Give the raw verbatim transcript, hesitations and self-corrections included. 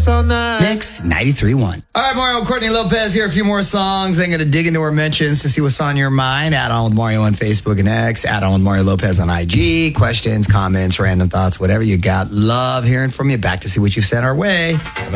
us all night. Mix ninety-three point one. All right, Mario, Courtney Lopez here. A few more songs. Then going to dig into our mentions to see what's on your mind. Add on with Mario on Facebook and X. Add on with Mario Lopez on I G. Questions, comments, random thoughts, whatever you got. Love hearing from you. Back to see what you've sent our way.